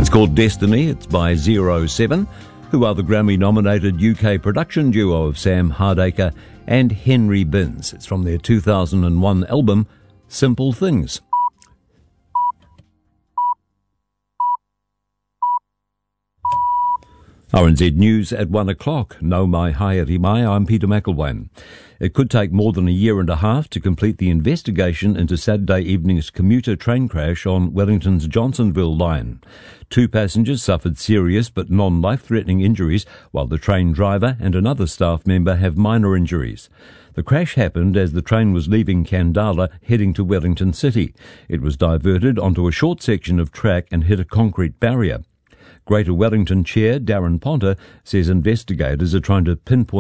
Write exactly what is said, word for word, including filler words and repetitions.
It's called Destiny. It's by Zero Seven, who are the Grammy-nominated U K production duo of Sam Hardacre and Henry Binns. It's from their two thousand one album, Simple Things. R N Z News at one o'clock. No mai haere mai, I'm Peter McElwain. It could take more than a year and a half to complete the investigation into Saturday evening's commuter train crash on Wellington's Johnsonville line. Two passengers suffered serious but non-life-threatening injuries, while the train driver and another staff member have minor injuries. The crash happened as the train was leaving Kandala heading to Wellington City. It was diverted onto a short section of track and hit a concrete barrier. Greater Wellington Chair Darren Ponter says investigators are trying to pinpoint